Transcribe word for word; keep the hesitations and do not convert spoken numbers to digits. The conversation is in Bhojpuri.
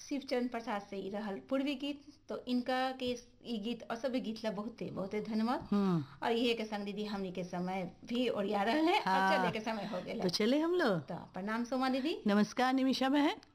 शिवचंद्र प्रसाद से ही रहल पूर्वी गीत। तो इनका के ई गीत और सभी गीत ला बहुते बहुते धन्यवाद। और ये के संग दीदी हमनी के समय भी ओरिया रहल है। हाँ। अब चले के समय हो गया। तो चले हम लोग। तो प्रणाम सोमा दीदी। नमस्कार निमिषा बहन।